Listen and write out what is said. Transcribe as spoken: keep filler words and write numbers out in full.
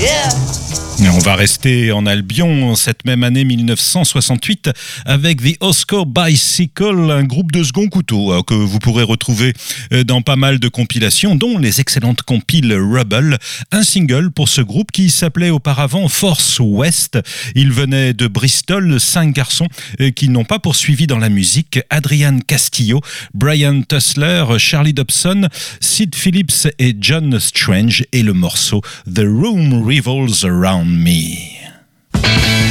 On va rester en Albion cette même année mille neuf cent soixante-huit avec The Oscar Bicycle, un groupe de second couteau que vous pourrez retrouver dans pas mal de compilations, dont les excellentes compiles Rebel. Un single pour ce groupe qui s'appelait auparavant Force West. Il venait de Bristol, cinq garçons qui n'ont pas poursuivi dans la musique. Adrian Castillo, Brian Tussler, Charlie Dobson, Sid Phillips et John Strange, et le morceau The Room Revolves Around Me.